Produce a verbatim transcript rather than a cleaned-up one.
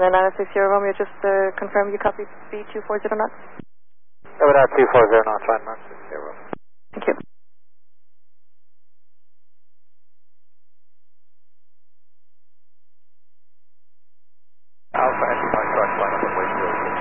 Center nine six zero Romeo, just uh, confirm you copy speed two four zero knots. Over at two four zero knots, line nine six zero. Thank you.